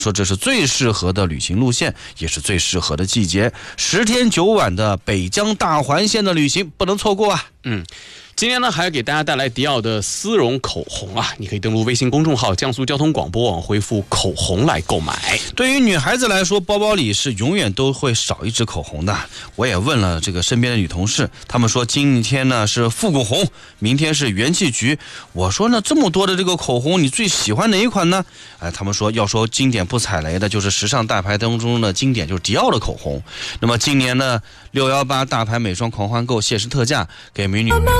说这是最适合的旅行路线，也是最适合的季节。10天9晚的北疆大环线的旅行不能错过啊！ 今天呢，还要给大家带来迪奥的丝绒口红啊！你可以登录微信公众号江苏交通广播网，回复口红来购买。 对于女孩子来说，包包里是永远都会少一支口红的。我也问了这个身边的女同事，她们说今天呢是复古红，明天是元气橘。我说呢，这么多的这个口红，你最喜欢哪一款呢？她们说要说经典不踩雷的，就是时尚大牌当中的经典，就是迪奥的口红。那么今年呢，618大牌美妆狂欢购限时特价，给美女